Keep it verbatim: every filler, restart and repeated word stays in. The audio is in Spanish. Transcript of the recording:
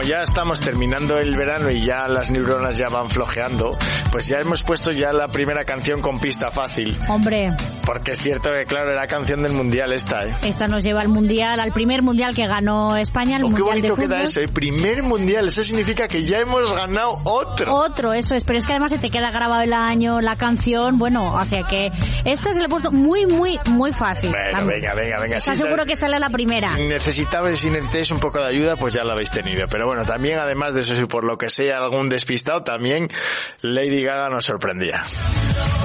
ya estamos terminando el verano y ya las neuronas ya van flojeando, pues ya hemos puesto ya la primera canción con pista fácil. Hombre. Porque es cierto que, claro, era canción del Mundial esta, ¿eh? Esta nos lleva al Mundial, al primer Mundial que ganó España, el oh, Mundial de fútbol. Qué bonito queda eso, el primer Mundial, eso significa que ya hemos ganado otro. Otro, eso es, pero es que además se te queda grabado el año, la canción, bueno, o sea que esta se le ha puesto muy, muy, muy fácil. Bueno, Vamos. venga, venga, venga. Está seguro que sale la primera. Necesitabais, si necesitáis un poco de ayuda, pues ya la habéis tenido. Pero bueno, también, además de eso, si por lo que sea algún despistado, también Lady Gaga nos sorprendía.